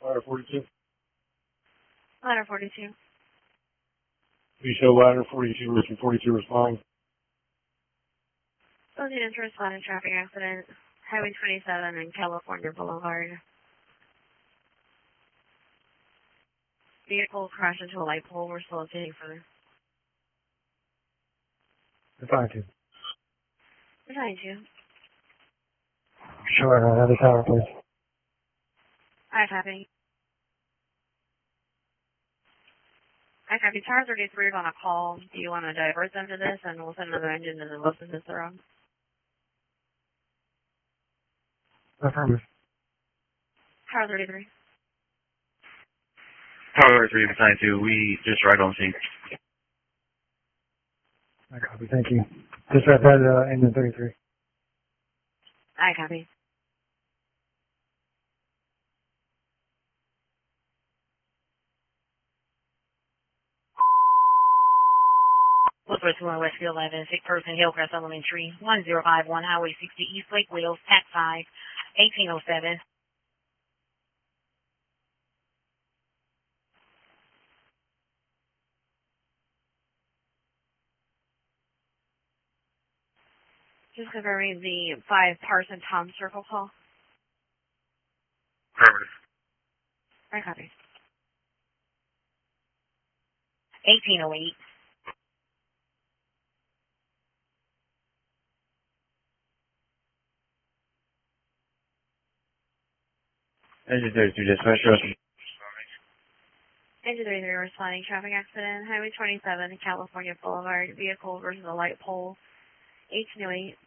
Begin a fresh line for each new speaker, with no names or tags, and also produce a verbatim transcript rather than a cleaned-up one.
Ladder forty-two.
Ladder forty-two.
You show ladder forty-two, Richard forty-two responding.
Associated to respond to traffic accident, Highway twenty-seven and California Boulevard. Vehicle crashed into a light pole. We're still looking for.
They're trying to.
We're trying to.
Sure, another tower, please.
I copy. I copy. Tower thirty-three is on a call. Do you want to divert them to this and we'll send another engine to the listen to throw?
Affirmative.
Tower thirty-three.
Tower three assigned to, we just arrived on scene.
I copy, thank you. Just right that uh, engine thirty-three.
I copy. Westward to Westfield Avenue, six person Hillcrest Elementary, one zero five one Highway sixty East Lake Wheels, Tax five, eighteen oh seven. Just confirming the five Parson Tom Circle call.
Affirmative.
I copy. eighteen oh eight.
Engine thirty-two dispatch.
Engine thirty-three responding. Traffic accident. Highway twenty-seven, California Boulevard. Vehicle versus a light pole. eighteen oh eight.